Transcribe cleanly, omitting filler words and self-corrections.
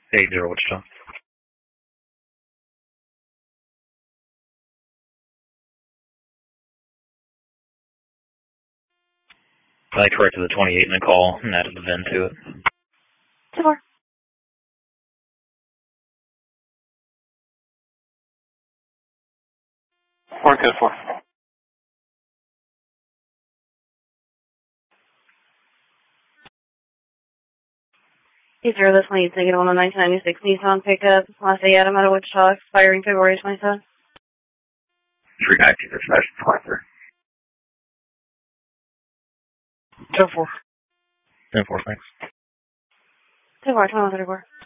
80 Wichita. I corrected the 28 in the call and added the VIN to it. 2-4. Code 4. This 28, taking on a 1996 Nissan pickup, Class A Adam out of Wichita, expiring February 27th. 390 dispatch Parker. 10-4. 10-4, thanks. 2-4, 2134.